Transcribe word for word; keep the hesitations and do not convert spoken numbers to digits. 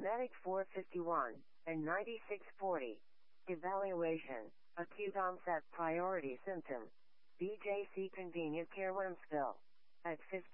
Medic four fifty-one, and ninety-six forty. Evaluation. Acute onset priority symptom. B J C Convenient Care Wilmsville. At fifteen.